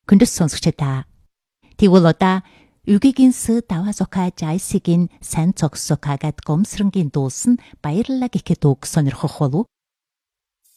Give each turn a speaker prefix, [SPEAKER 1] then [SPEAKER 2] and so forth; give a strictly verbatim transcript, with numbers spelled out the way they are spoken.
[SPEAKER 1] Күндэс сонсогчдаа. Тэгвэл одоо үгийн сэ даваа зокаа жайсигийн сайн цогсокагаад гомсронгийн дуусан баярлалаа гэхэд үг сонирхох болов.